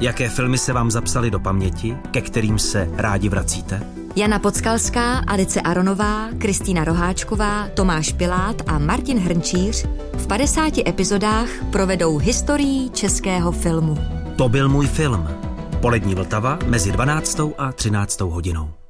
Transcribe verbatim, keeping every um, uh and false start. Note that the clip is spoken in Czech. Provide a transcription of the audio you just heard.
Jaké filmy se vám zapsaly do paměti, ke kterým se rádi vracíte? Jana Podskalská, Alice Aronová, Kristýna Roháčková, Tomáš Pilát a Martin Hrnčíř v padesáti epizodách provedou historií českého filmu. To byl můj film. Polední Vltava mezi dvanáctou a třináctou hodinou.